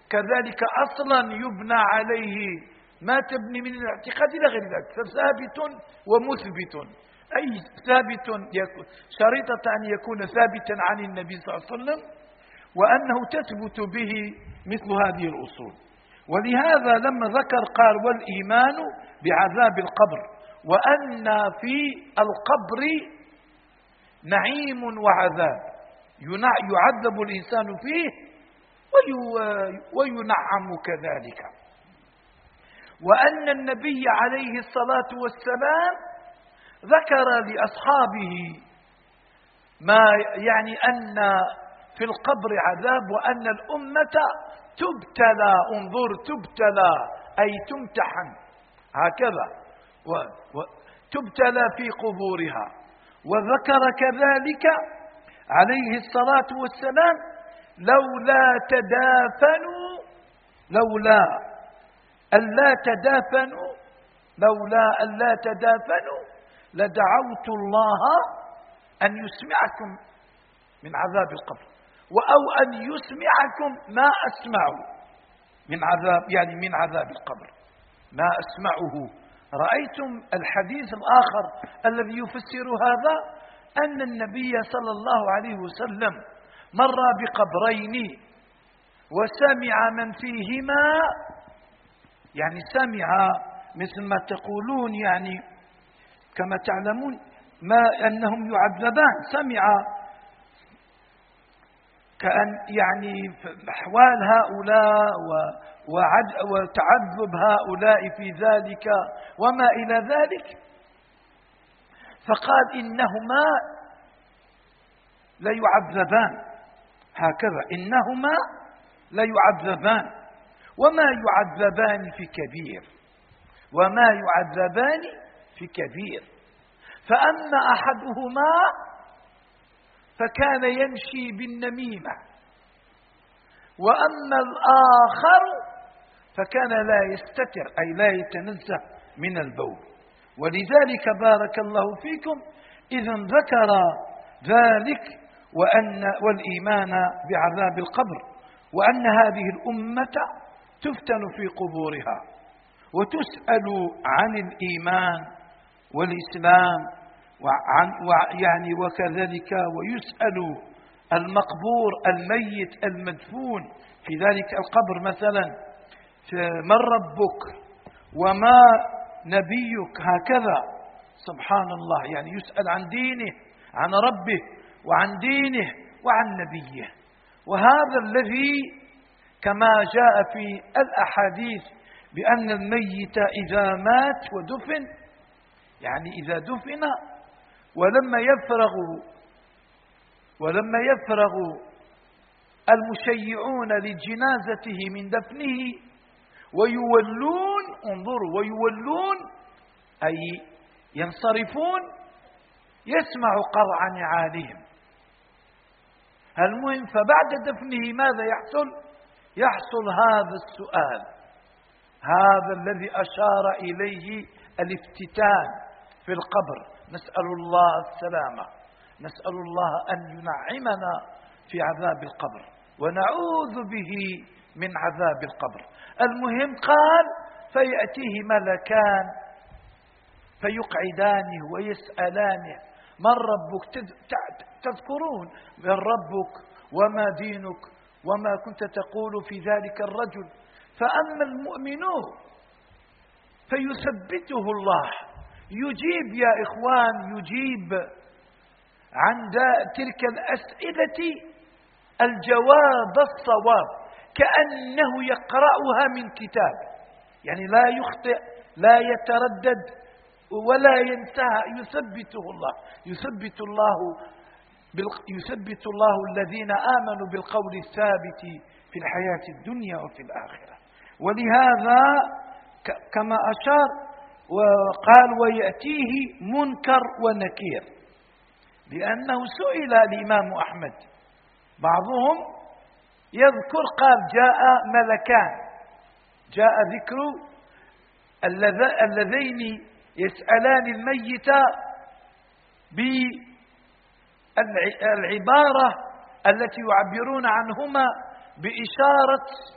كذلك أصلا يبنى عليه ما تبني من الاعتقاد إلى غير ذلك، فثابت ومثبت. أي ثابت شريطة أن يكون ثابتا عن النبي صلى الله عليه وسلم، وأنه تثبت به مثل هذه الأصول. ولهذا لما ذكر قال والإيمان بعذاب القبر، وأن في القبر نعيم وعذاب يعذب الإنسان فيه وينعم كذلك، وأن النبي عليه الصلاة والسلام ذكر لأصحابه ما يعني أن في القبر عذاب، وأن الأمة تبتلى، انظر تبتلى أي تمتحن هكذا، وتبتلى في قبورها. وذكر كذلك عليه الصلاة والسلام لولا ألا تدافنوا لدعوت الله أن يسمعكم من عذاب القبر، أو أن يسمعكم ما أسمع من عذاب، يعني من عذاب القبر ما أسمعه. رأيتم الحديث الآخر الذي يفسر هذا، أن النبي صلى الله عليه وسلم مر بقبرين وسمع من فيهما، يعني سمع مثل ما تقولون، يعني كما تعلمون ما أنهم يعذبان، سمع كأن يعني أحوال هؤلاء وتعذب هؤلاء في ذلك وما إلى ذلك، فقال إنهما ليعذبان، هكذا إنهما ليعذبان وما يعذبان في كبير، فأما أحدهما فكان يمشي بالنميمة، وأما الآخر فكان لا يستتر أي لا يتنزه من البول. ولذلك بارك الله فيكم إذن ذكر ذلك والإيمان بعذاب القبر، وأن هذه الأمة تفتن في قبورها وتسأل عن الإيمان والإسلام يعني وكذلك ويسأل المقبور الميت المدفون في ذلك القبر مثلا من ربك وما نبيك، هكذا سبحان الله، يعني يسأل عن دينه، عن ربه وعن دينه وعن نبيه. وهذا الذي كما جاء في الأحاديث بأن الميت إذا مات ودفن، يعني إذا دفن ولما يفرغ المشيعون لجنازته من دفنه ويولون، انظروا ويولون أي ينصرفون، يسمع قرع نعالهم. المهم فبعد دفنه ماذا يحصل هذا السؤال، هذا الذي أشار إليه الافتتان في القبر. نسأل الله السلامة، نسأل الله أن ينعمنا في عذاب القبر ونعوذ به من عذاب القبر. المهم قال فيأتيه ملكان فيقعدانه ويسألانه من ربك، تذكرون من ربك وما دينك وما كنت تقول في ذلك الرجل. فأما المؤمنون فيثبته الله، يجيب يا إخوان، يجيب عن تلك الأسئلة الجواب الصواب كأنه يقرأها من كتاب، يعني لا يخطئ لا يتردد ولا ينساها. يثبت الله الذين آمنوا بالقول الثابت في الحياة الدنيا وفي الآخرة. ولهذا كما أشار وقال ويأتيه منكر ونكير، لأنه سئل الإمام أحمد، بعضهم يذكر قال جاء ملكان، جاء ذكر اللذين يسألان الميت بالعبارة التي يعبرون عنهما بإشارة